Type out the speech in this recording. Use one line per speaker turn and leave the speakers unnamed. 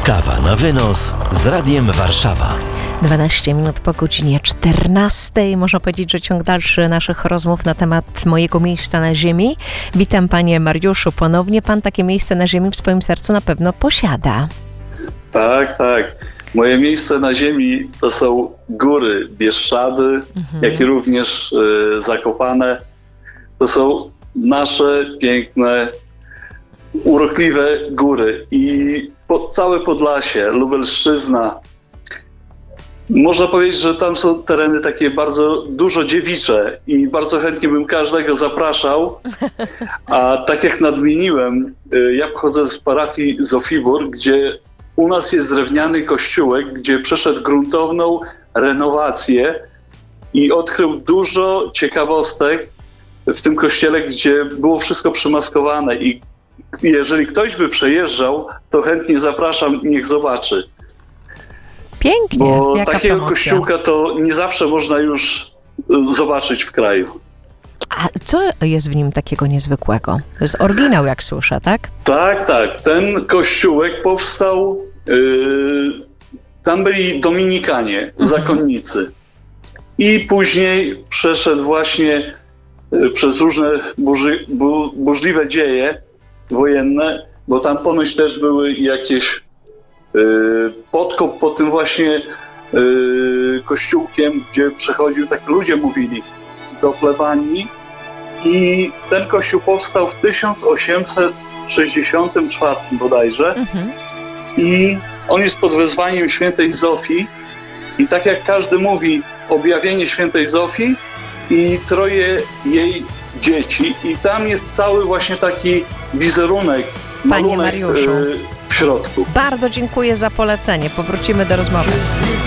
Kawa na wynos z Radiem Warszawa.
12 minut po godzinie 14. Można powiedzieć, że ciąg dalszy naszych rozmów na temat mojego miejsca na ziemi. Witam panie Mariuszu ponownie. Pan takie miejsce na ziemi w swoim sercu na pewno posiada.
Tak. Moje miejsce na ziemi to są góry Bieszczady, jak i również Zakopane. To są nasze piękne, urokliwe góry i całe Podlasie, Lubelszczyzna. Można powiedzieć, że tam są tereny takie bardzo dużo dziewicze i bardzo chętnie bym każdego zapraszał. A tak jak nadmieniłem, ja pochodzę z parafii Zofibór, gdzie u nas jest drewniany kościółek, gdzie przeszedł gruntowną renowację i odkrył dużo ciekawostek w tym kościele, gdzie było wszystko przemaskowane i jeżeli ktoś by przejeżdżał, to chętnie zapraszam, niech zobaczy.
Pięknie.
Bo
Jaka
takiego
promocja.
kościółka to nie zawsze można już zobaczyć w kraju.
A co jest w nim takiego niezwykłego? To jest oryginał, jak słyszę, tak?
Tak. Ten kościółek powstał, tam byli dominikanie, zakonnicy. I później przeszedł właśnie przez różne burzliwe dzieje wojenne, bo tam ponoć też były jakieś podkop pod tym właśnie kościółkiem, gdzie przechodził, tak ludzie mówili, do plebanii. I ten kościół powstał w 1864 bodajże. I on jest pod wezwaniem świętej Zofii. I tak jak każdy mówi, objawienie świętej Zofii i troje jej dzieci. I tam jest cały właśnie taki wizerunek,
Panie
malunek
Mariuszu,
w środku.
bardzo dziękuję za polecenie. Powrócimy do rozmowy.